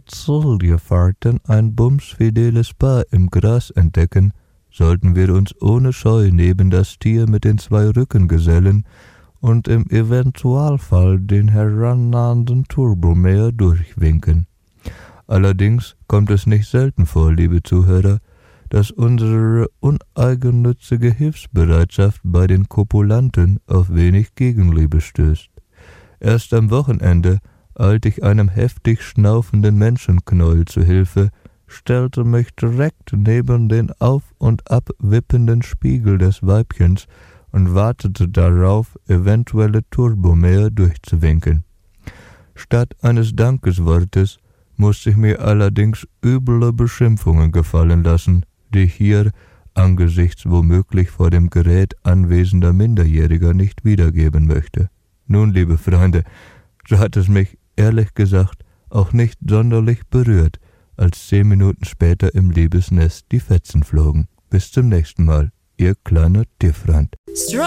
Zollgefahrten ein bumsfideles Paar im Gras entdecken, sollten wir uns ohne Scheu neben das Tier mit den 2 Rücken gesellen und im Eventualfall den herannahenden Turbomäher durchwinken. Allerdings kommt es nicht selten vor, liebe Zuhörer, dass unsere uneigennützige Hilfsbereitschaft bei den Kopulanten auf wenig Gegenliebe stößt. Erst am Wochenende eilte ich einem heftig schnaufenden Menschenknäuel zu Hilfe, stellte mich direkt neben den auf- und abwippenden Spiegel des Weibchens und wartete darauf, eventuelle Turbomäher durchzuwinken. Statt eines Dankeswortes musste ich mir allerdings üble Beschimpfungen gefallen lassen, die ich hier angesichts womöglich vor dem Gerät anwesender Minderjähriger nicht wiedergeben möchte. Nun, liebe Freunde, so hat es mich, ehrlich gesagt, auch nicht sonderlich berührt, als 10 Minuten später im Liebesnest die Fetzen flogen. Bis zum nächsten Mal, Ihr kleiner Tierfreund.